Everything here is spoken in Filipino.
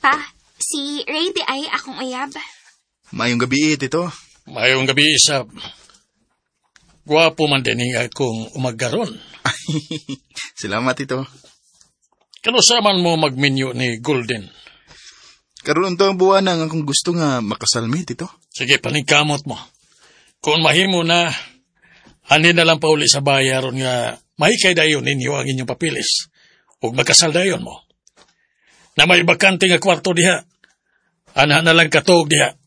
Pa, si Ray di ay akong uyab. Mayong gabi, Tito. Mayong gabi, Isab. Gwapo man din akong umaggaron. Salamat, Tito. Kanusaman mo magminyo ni Golden? Karoon to ang buwan ang akong gusto nga makasalmi, Tito. Sige, paningkamot mo. Kung mahimo na, anin na lang pa uli sa bayaron nga mahikay dayon ninyo ang inyong papilis. Huwag magkasal dayon mo. Na may bakante nga kwarto diha. Ana na lang katog diha.